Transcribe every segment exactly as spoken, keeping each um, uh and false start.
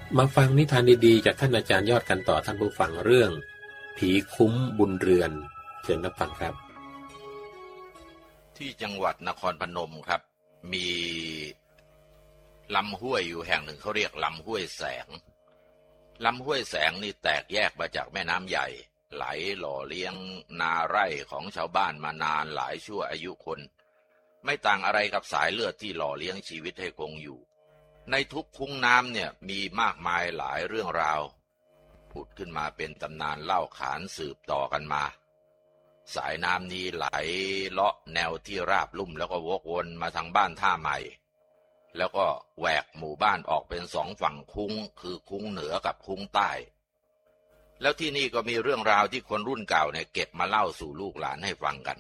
มาฟังนิทานดีๆจากท่านอาจารย์ยอดกันต่อท่านผู้ฟังเรื่องผีคุ้มบุญเรือนเชิญรับฟังครับที่จังหวัดนครพนมครับมีลำห้วยอยู่แห่งหนึ่งเขาเรียกลำห้วยแสงลำห้วยแสงนี่แตกแยกมาจากแม่น้ำใหญ่ไหลหล่อเลี้ยงนาไร่ของชาวบ้านมานานหลายชั่วอายุคนไม่ต่างอะไรกับสายเลือดที่หล่อเลี้ยงชีวิตให้คงอยู่ในทุกคุ้งน้ำเนี่ยมีมากมายหลายเรื่องราวผุดขึ้นมาเป็นตำนานเล่าขานสืบต่อกันมาสายน้ำนี้ไหลเลาะแนวที่ราบลุ่มแล้วก็วกวนมาทางบ้านท่าใหม่แล้วก็แหวกหมู่บ้านออกเป็นสองฝั่งคุ้งคือคุ้งเหนือกับคุ้งใต้แล้วที่นี่ก็มีเรื่องราวที่คนรุ่นเก่าเนี่ยเก็บมาเล่าสู่ลูกหลานให้ฟังกัน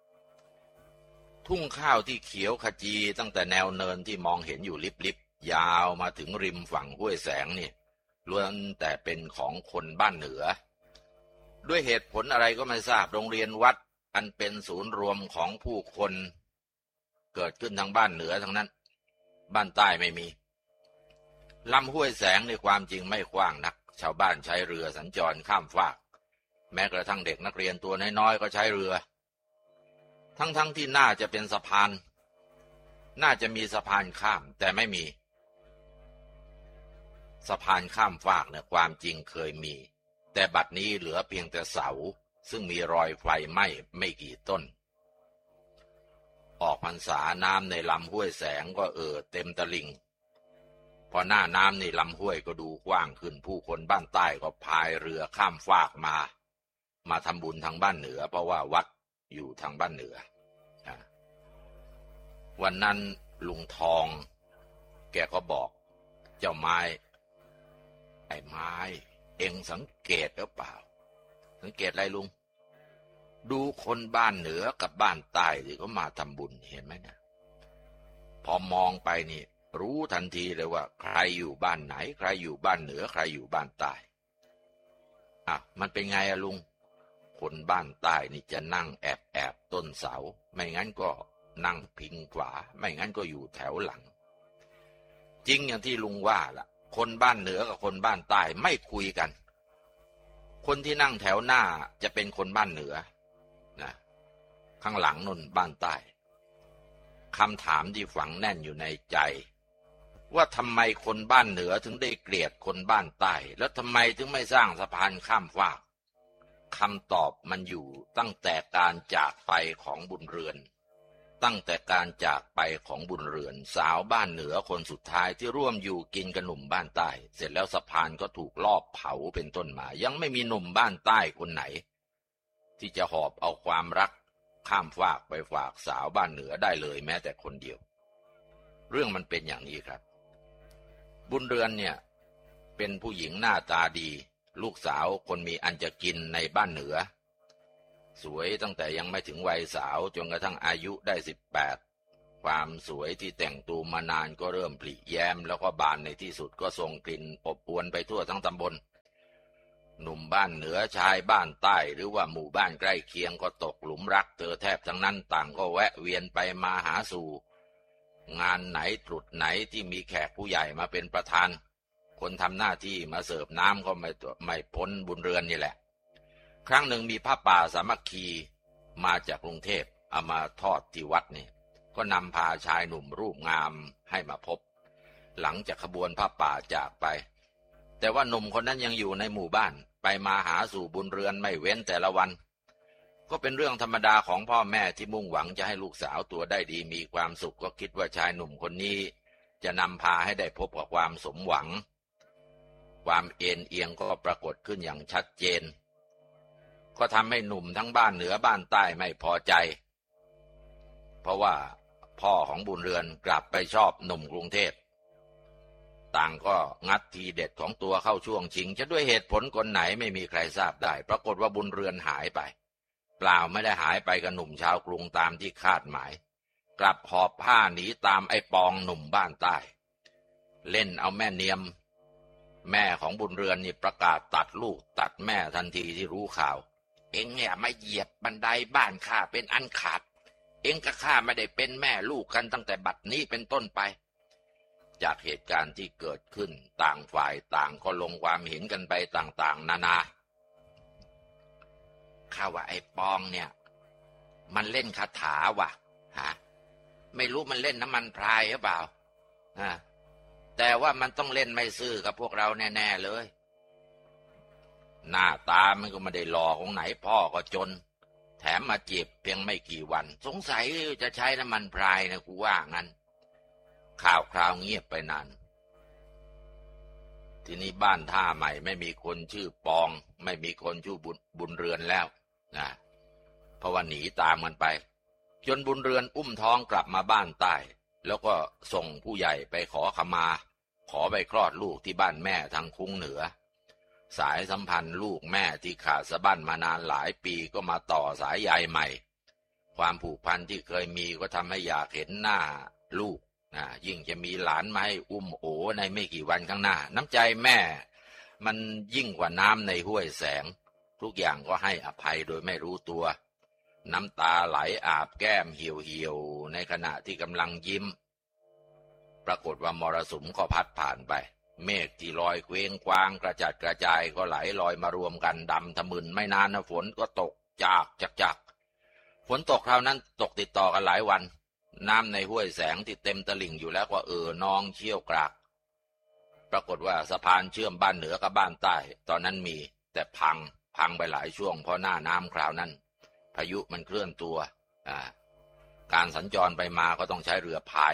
ทุ่งข้าวที่เขียวขจีตั้งแต่แนวเนินที่มองเห็นอยู่ลิบๆยาวมาถึงริมฝั่งห้วยแสงนี่ล้วนแต่เป็นของคนบ้านเหนือด้วยเหตุผลอะไรก็ไม่ทราบโรงเรียนวัดอันเป็นศูนย์รวมของผู้คนเกิดขึ้นทางบ้านเหนือทั้งนั้นบ้านใต้ไม่มีลำห้วยแสงในความจริงไม่กว้างนักชาวบ้านใช้เรือสัญจรข้ามฟากแม้กระทั่งเด็กนักเรียนตัวน้อยๆก็ใช้เรือทั้งๆ ท, ที่น่าจะเป็นสะพานน่าจะมีสะพานข้ามแต่ไม่มีสะพานข้ามฟากเนี่ยความจริงเคยมีแต่บัดนี้เหลือเพียงแต่เสาซึ่งมีรอยไฟไหม้ไม่กี่ต้นออกพรรษาน้ำในลำห้วยแสงก็เอ่อเต็มตลิ่งพอหน้าน้ำในลำห้วยก็ดูกว้างขึ้นผู้คนบ้านใต้ก็พายเรือข้ามฟากมามาทำบุญทางบ้านเหนือเพราะว่าวัดอยู่ทางบ้านเหนือวันนั้นลุงทองแกก็บอกเจ้าไม้ไอ้ไม้เอ็งสังเกตหรือเปล่าสังเกตอะไรลุงดูคนบ้านเหนือกับบ้านใต้ที่เขามาทำบุญเห็นไหมเนี่ยพอมองไปนี่รู้ทันทีเลยว่าใครอยู่บ้านไหนใครอยู่บ้านเหนือใครอยู่บ้านใต้อ่ะมันเป็นไงอะลุงคนบ้านใต้นี่จะนั่งแอบแอบต้นเสาไม่งั้นก็นั่งพิงขวาไม่งั้นก็อยู่แถวหลังจริงอย่างที่ลุงว่าล่ะคนบ้านเหนือกับคนบ้านใต้ไม่คุยกันคนที่นั่งแถวหน้าจะเป็นคนบ้านเหนือนะข้างหลังนุ่นบ้านใต้คำถามที่ฝังแน่นอยู่ในใจว่าทำไมคนบ้านเหนือถึงได้เกลียดคนบ้านใต้แล้วทำไมถึงไม่สร้างสะพานข้ามฟากคำตอบมันอยู่ตั้งแต่การจากไปของบุญเรือนตั้งแต่การจากไปของบุญเรือนสาวบ้านเหนือคนสุดท้ายที่ร่วมอยู่กินกับหนุ่มบ้านใต้เสร็จแล้วสะพานก็ถูกลอบเผาเป็นต้นมายังไม่มีหนุ่มบ้านใต้คนไหนที่จะหอบเอาความรักข้ามฟากไปฝากสาวบ้านเหนือได้เลยแม้แต่คนเดียวเรื่องมันเป็นอย่างนี้ครับบุญเรือนเนี่ยเป็นผู้หญิงหน้าตาดีลูกสาวคนมีอันจะกินในบ้านเหนือสวยตั้งแต่ยังไม่ถึงวัยสาวจนกระทั่งอายุได้สิบแปดความสวยที่แต่งตัวมานานก็เริ่มผลิแย้มแล้วก็บานในที่สุดก็ส่งกลิ่นอบอวลไปทั่วทั้งตำบลหนุ่มบ้านเหนือชายบ้านใต้หรือว่าหมู่บ้านใกล้เคียงก็ตกหลุมรักเธอแทบทั้งนั้นต่างก็แวะเวียนไปมาหาสู่งานไหนตรุษไหนที่มีแขกผู้ใหญ่มาเป็นประธานคนทำหน้าที่มาเสิร์ฟน้ำก็ไม่ไม่พ้นบุญเรือนนี่แหละครั้งหนึ่งมีพระป่าสามัคคีมาจากกรุงเทพเอามาทอดที่วัดนี่ก็นำพาชายหนุ่มรูปงามให้มาพบหลังจากขบวนพระป่าจากไปแต่ว่าหนุ่มคนนั้นยังอยู่ในหมู่บ้านไปมาหาสู่บุญเรือนไม่เว้นแต่ละวันก็เป็นเรื่องธรรมดาของพ่อแม่ที่มุ่งหวังจะให้ลูกสาวตัวได้ดีมีความสุขก็คิดว่าชายหนุ่มคนนี้จะนำพาให้ได้พบกับความสมหวังความเอ็นเอียงก็ปรากฏขึ้นอย่างชัดเจนก็ทำให้หนุ่มทั้งบ้านเหนือบ้านใต้ไม่พอใจเพราะว่าพ่อของบุญเรือนกลับไปชอบหนุ่มกรุงเทพต่างก็งัดทีเด็ดของตัวเข้าช่วงชิงจะด้วยเหตุผลคนไหนไม่มีใครทราบได้ปรากฏว่าบุญเรือนหายไปเปล่าไม่ได้หายไปกับหนุ่มชาวกรุงตามที่คาดหมายกลับหอบผ้าหนีตามไอ้ปองหนุ่มบ้านใต้เล่นเอาแม่เนียมแม่ของบุญเรือนนี่ประกาศตัดลูกตัดแม่ทันทีที่รู้ข่าวเอ็งเนี่ยมาเหยียบบันไดบ้านข้าเป็นอันขาดเอ็งกับข้าไม่ได้เป็นแม่ลูกกันตั้งแต่บัดนี้เป็นต้นไปจากเหตุการณ์ที่เกิดขึ้นต่างฝ่ายต่างก็ลงความเห็นกันไปต่างๆนานาข้าว่าไอ้ปองเนี่ยมันเล่นคาถาว่ะฮะไม่รู้มันเล่นน้ำมันพรายหรือเปล่าอ่าแต่ว่ามันต้องเล่นไม่ซื่อกับพวกเราแน่ๆเลยหน้าตามันก็ไม่ได้หล่อของไหนพ่อก็จนแถมมาเจ็บเพียงไม่กี่วันสงสัยจะใช้น้ำมันพรายนะกูว่างั้นข่าวคราวเงียบไปนานทีนี้บ้านท่าใหม่ไม่มีคนชื่อปองไม่มีคนชื่อบุญบุญเรือนแล้วนะเพราะว่าหนีตามกันไปจนบุญเรือนอุ้มท้องกลับมาบ้านใต้แล้วก็ส่งผู้ใหญ่ไปขอขมาขอไปคลอดลูกที่บ้านแม่ทางคุ้งเหนือสายสัมพันธ์ลูกแม่ที่ขาดสะบั้นมานานหลายปีก็มาต่อสายใยใหม่ความผูกพันที่เคยมีก็ทำให้อยากเห็นหน้าลูกนะยิ่งจะมีหลานมาให้อุ้มโอในไม่กี่วันข้างหน้าน้ำใจแม่มันยิ่งกว่าน้ำในห้วยแสงทุกอย่างก็ให้อภัยโดยไม่รู้ตัวน้ำตาไหลอาบแก้มเหี่ยวๆในขณะที่กำลังยิ้มปรากฏว่ามรสุมก็พัดผ่านไปเมฆที่ลอยเคว้งคว้างกระจัดกระจายก็ไหลลอยมารวมกันดำทะมึนไม่นานนะฝนก็ตกจากจักจักฝนตกคราวนั้นตกติดต่อกันหลายวันน้ำในห้วยแสงที่เต็มตลิ่งอยู่แล้วก็เอ่อนองเชี่ยวกรากปรากฏว่าสะพานเชื่อมบ้านเหนือกับบ้านใต้ตอนนั้นมีแต่พังพังไปหลายช่วงเพราะหน้าน้ำคราวนั้นพายุมันเคลื่อนตัวอ่าการสัญจรไปมาก็ต้องใช้เรือพาย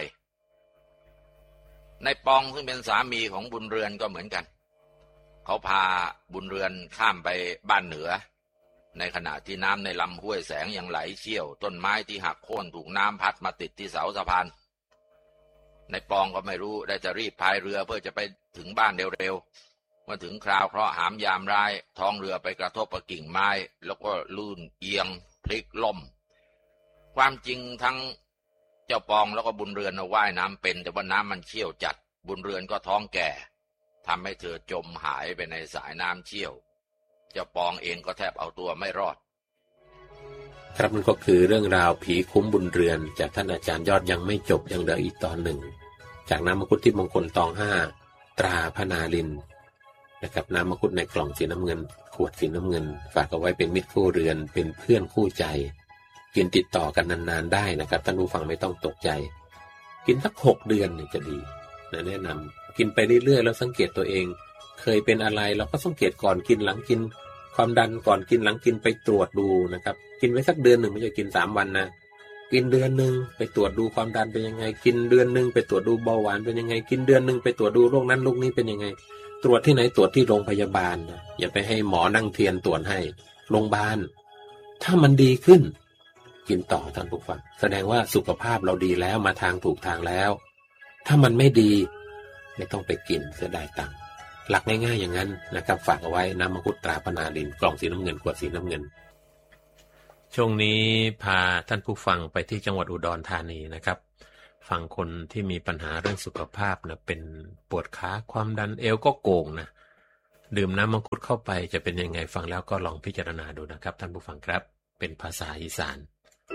ในปองซึ่งเป็นสามีของบุญเรือนก็เหมือนกันเขาพาบุญเรือนข้ามไปบ้านเหนือในขณะที่น้ำในลำห้วยแสงยังไหลเชี่ยวต้นไม้ที่หักโค่นถูกน้ำพัดมาติดที่เสาสะพานในปองก็ไม่รู้ได้จะรีบพายเรือเพื่อจะไปถึงบ้านเร็วๆเมื่อถึงคราวเคราะห์หามยามร้ายท้องเรือไปกระทบกับกิ่งไม้แล้วก็ลื่นเอียงพลิกล่มความจริงทั้งเจ้าปองแล้วก็บุญเรือนว่ายน้ำเป็นแต่ว่าน้ำมันเชี่ยวจัดบุญเรือนก็ท้องแก่ทำให้เธอจมหายไปในสายน้ำเชี่ยวเจ้าปองเองก็แทบเอาตัวไม่รอดครับมันก็คือเรื่องราวผีคุ้มบุญเรือนจากท่านอาจารย์ยอดยังไม่จบยังเหลืออีกตอนหนึ่งจากน้ำมังคุดที่มงคลตองห้าตราพนาลินนะครับน้ำมังคุดในกล่องสีน้ำเงินขวดสีน้ำเงินฝากเอาไว้เป็นมิตรคู่เรือนเป็นเพื่อนคู่ใจกินติดต่อกันนานๆได้นะครับท่านผู้ฟังไม่ต้องตกใจกินสักหกเดือนเนี่ยจะดีนะแนะนำกินไปเรื่อยๆแล้วสังเกตตัวเองเคยเป็นอะไรเราก็สังเกตก่อนกินหลังกินความดันก่อนกินหลังกินไปตรวจดูนะครับกินไว้สักเดือนหนึ่งไม่ใช่กินสามวันนะกินเดือนหนึ่งไปตรวจดูความดันเป็นยังไงกินเดือนหนึ่งไปตรวจดูเบาหวานเป็นยังไงกินเดือนหนึ่งไปตรวจดูโรคนั้นโรคนี้เป็นยังไงตรวจที่ไหนตรวจที่โรงพยาบาลนะอย่าไปให้หมอนั่งเทียนตรวจให้โรงพยาบาลถ้ามันดีขึ้นกินต่อท่านผู้ฟังแสดงว่าสุขภาพเราดีแล้วมาทางถูกทางแล้วถ้ามันไม่ดีไม่ต้องไปกินเสียดายตังค์หลักง่ายๆอย่างนั้นนะครับฝากเอาไว้น้ำมังคุดตราพนาลินกล่องสีน้ำเงินขวดสีน้ำเงินช่วงนี้พาท่านผู้ฟังไปที่จังหวัดอุดรธานีนะครับฟังคนที่มีปัญหาเรื่องสุขภาพนะเป็นปวดขาความดันเอวก็โก่งนะดื่มน้ำมังคุดเข้าไปจะเป็นยังไงฟังแล้วก็ลองพิจารณาดูนะครับท่านผู้ฟังครับเป็นภาษาอีสาน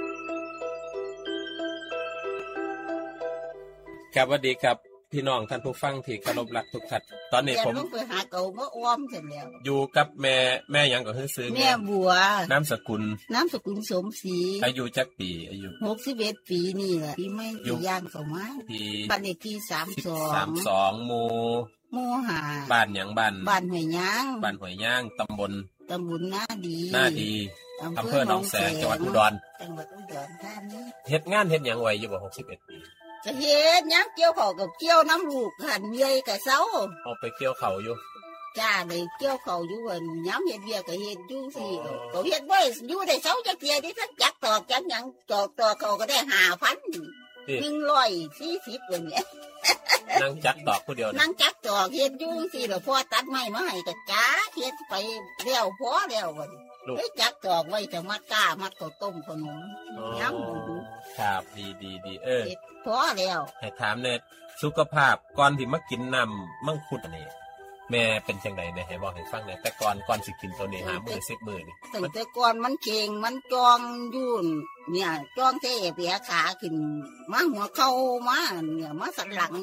ครับสวัสดีครับพี่น้องท่านผู้ฟังที่เคารพรักทุกท่านตอนนี้ผมไปหาเก่ามาอ้อมเสร็จแล้วอยู่กับแม่แม่ยังก็คือซื้อแม่บัวนามสกุลนามสกุลสมศรีอายุจักปีอายุหกสิบเอ็ดปีนี่แหละปีไม่ปีย่างเข้ามาบ้านเลขที่สามสิบสองหมู่หมู่ห้าบ้านหยังบ้านบ้านห้วยยางบ้านห้วยยางตำบลตำบลนาดีนาดีอำเภอหนองแสงจังหวัดอุดรจังหวัดอุดรธานีเฮ็ดงานเฮ็ดหยังไว้อยู่บ่หกสิบเอ็ดปีจะเฮ็ดหยังเกี่ยวข้าวกับเกี่ยวน้ำลูกหันเวียกับเซาเอาไปเกี่ยวข้าวอยู่จ้าเลยเกี่ยวข้าวอยู่หั่นยามเฮ็ดเวียก็เฮ็ดอยู่สิก็เฮ็ดบ่อยู่ได้เซาจักเที่ยดิทั้งจักตอกจักหยังตอกตอกเขาก็ได้ ห้าพัน หนึ่งร้อยสี่สิบว่าเนี่ยนั่งจักตอกผู้เดียวนั่งจักตอกเฮ็ดอยู่สิแล้วพอตัดไม้มาให้ก็จ้าเฮ็ดไปแล้วพอแล้วบัดเฮ้ยจักตอกไว้จะมัดก้ามัดข้าวต้มขนมยังครับดีๆๆเออพอแล้วให้ถามแน่สุขภาพก่อนที่มากินน้ำมังคุดนี่แม่เป็นจังได๋เนี่ยให้บอกให้ฟังหน่อยแต่ก่อนก่อนสิกินตัวนี้หามื้อสิบมื้อนี่ตั้งแต่ก่อนมันเก่งมันจองยุ่นเนี่ยจองเทเปียขาขึ้นมาหัวเข่ามาเนี่ยมาสันหลังเนี่ย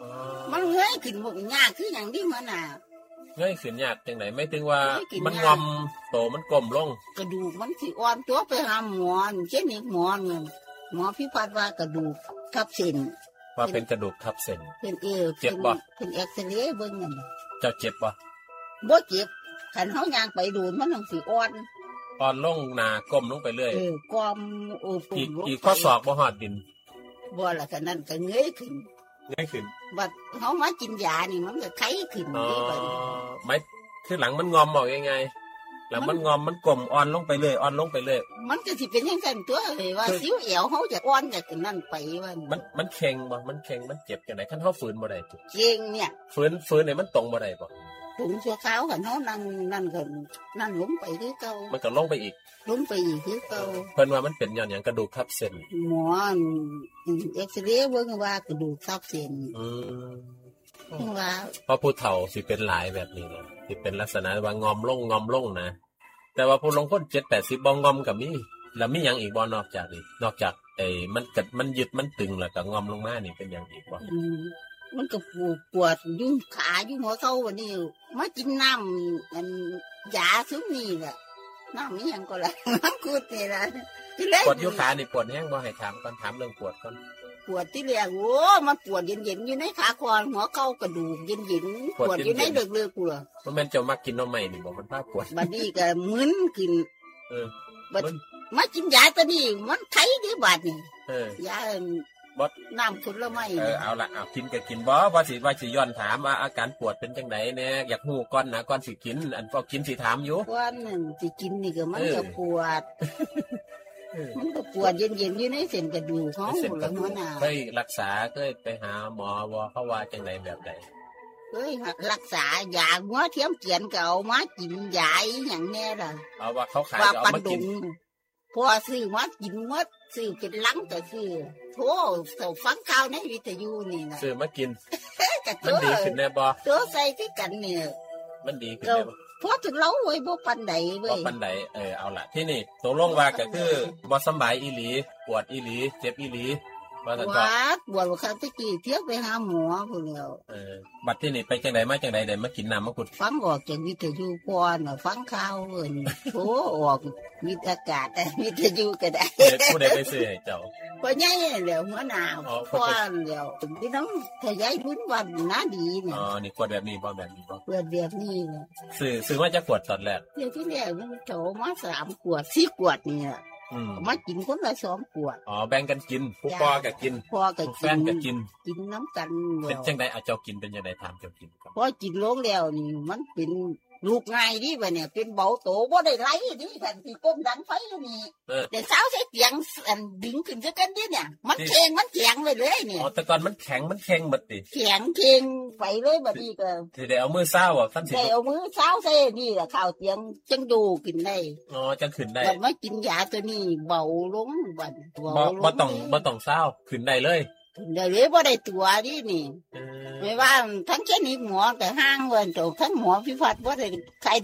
มันเงยขึ้นบ่ยากคือหยังที่มันน่ะเงยขึ้นยากจังได๋ไม่ถึงว่ามันงอมโตมันก้มลงกระดูกมันสิอ่อนตัวไปหาหมอเช่นนี้หมอนึงหมอพิพัฒน์ว่ากระดูกทับเส้นว่าเป็นกระดูกทับเส้นเป็นเออเจ็บบ่เป็นเอ็กซเรย์เบิ่งนั่นเจ้าเจ็บบ่บ่เจ็บคันเฮาย่างไปดูมันจังสิอ่อนอ่อนลงหน้าก้มลงไปเรื่อยเออกอมโอ้ปุ่มอีกข้อศอกบ่ฮอดดินบ่ล่ะคั่นนั้นก็เงยขึ้นเงยขึ้นบัดเฮามากินยานี่มันก็ไข้ขึ้นนี่บัดอ๋อไม่คือหลังมันงอมออกยังไงหลังมันงอมมันกลมอ่อนลงไปเรื่อยอ่อนลงไปเรื่อยมันก็สิเป็นจังซั่นตัวเอ้ยว่าสิวเอวเฮาจะอ่อนจากนั้นไปว่ามันมันแข็งบ่มันแข็งมันเจ็บจังได๋คันเฮาฝืนบ่ได้ตุเก่งเนี่ยฝืนฝืนนี่มันตรงบ่ได้บ่ถุงชั่วคราวคันเฮานั่งนั่นก็นั่นลงไปคือเก่ามันก็ลงไปอีกลงไปอีกคือเก่าเพิ่นว่ามันเป็นย้อนหยังกระดูกทับเส้นหมอเอ็กซเรย์เบิ่งว่ากระดูกทับเส้นอืมว่าพอผู้เฒ่าสิเป็นหลายแบบนี้นะสิเป็นลักษณะว่างอมลงงอมลงนะแต่ว่าผู้ลงคนเจ็ดสิบ แปดสิบบ่งอมก็มีแล้วมีหยังอีกบ่นอกจากนี้นอกจากไอ้มันกัดมันยึดมันตึงแล้วก็งอมลงมานี่เป็นหยังอีกบ่อืมมันก็ปวดปวดอยู่ขาอยู่หัวเข่าวันนี้มากินน้ำอันยาซุมนี่แหละน้ำนี่ยังก็ละมันกูนี่ล่ะปวดอยู่ขานี่ปวดแฮงบ่ให้ถามก่อนถามเรื่องปวดก่อนปวดที่แรกโอ้มันปวดเย็นๆอยู่ในขาคอหัวเข่ากระดูกเย็นๆปวดอยู่ในเลือดๆกูล่ะบ่แม่นเจ้ามักกินหน่อไม้นี่บ่มันพาปวดบัดนี้ก็มึนขึ้นเออบัดมากินยาตัวนี้มันไข้ดิบาดนี่เออยาบ่น้ำผลไม้เออเอาล่ะเอากินก็กินบ่ว่าสิว่าสิย้อนถามว่าอาการปวดเป็นจังได๋แน่อยากฮู้ก่อนนะก่อนสิกินอันพอกินสิถามอยู่ก่อนนึงสิกินนี่ก็มันก็ปวดมันก็ปวดเย็นๆอยู่ในเส้นกระดูกเฮาแล้วหัวหน้าเคยรักษาเคยไปหาหมอบ่เขาว่าจังได๋แบบใดเอ้ยรักษายาหัวเทียมเกียนก็เอามากินยาอีหยังแน่ล่ะเอาว่าเขาขายเอามากินพอซื้อมากินหมดซื้อเป็นลังก็ซื้อโธ่เจ้าฟังข่าวในวิทยุนี่น่ะซื้อมากินมันดีขึ้นแน่บ่ตัวใส่คือกันเนี่ยมันดีขึ้นแน่บ่พอถึงเราไว้บ่ปานใดเว้ยบ่ปานใดเออเอาล่ะที่นี่ตกลงว่าก็คือบ่สบายอีหลีปวดอีหลีเจ็บอีหลีว่าซั่นบ่ปวดครั้งตะกี้เที่ยวไปหาหมอพุ่นแล้วเออบัดที่นี่ไปจังได๋มาจังได๋ได้มากินน้ำมังคุดฟังออกจากวิทยุก่อนน่ะฟังข่าวเอิ้นโอ้ออกวิทยากาศแต่วิทยุก็ได้ผู้ใดไปซื้อให้เจ้าพ่อใหญ่แล้วหัวหน้าพ่อแล้วพี่น้องขยายพื้นวันน่าดีเนี่ยอ๋อนี่ขวดแบบนี้บ่แบบนี้บ่ขวดแบบนี้น่ะซื้อซื้อมาจากขวดตอนแรกเดี๋ยวที่แรกมันโถมาสามขวดสี่ขวดเนี่ยมากินคนละสองขวดอ๋อแบ่งกันกินผู้พ่อก็กินพ่อก็กินแฟนก็กินกินน้ำกันเป็นจังได๋เอาเจ้ากินเป็นจังได๋ถามเจ้ากินครับพอกินลงแล้วนี่มันเป็นลูกง่ายดิบัดเนี่ยเป็นเบาโตบ่ได้ไหลดิแผ่นที่ก้มดังไฟนี่แต่เช้าใส่เตียงอันดึงขึ้นซะกันดิเนี่ยมันแข็งมันแข็งไปเลยเนี่ยอ๋อแต่ก่อนมันแข็งมันแข็งหมดติแข็งแข็งไปเลยบัดนี้ก็สิได้เอามือเช้าอ่ะคั่นสิได้เอามือเช้าใส่นี่ล่ะข้าวเตียงจังดูขึ้นได้อ๋อจังขึ้นได้บัดมากินยาตัวนี้เบาลงบัดบ่บ่ต้องบ่ต้องเช้าขึ้นได้เลยได้เลยบ่ได้ตัวดินี่ไม่ว่าทั้งแค่นี้หมอแต่ห้างเวินโตทั้งหมอพิพัฒน์บ่ได้ใคร